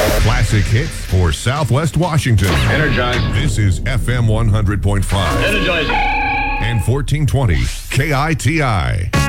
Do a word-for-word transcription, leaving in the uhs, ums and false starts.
Classic hits for Southwest Washington. Energize. This is F M one hundred point five Energizing. and fourteen twenty K I T I.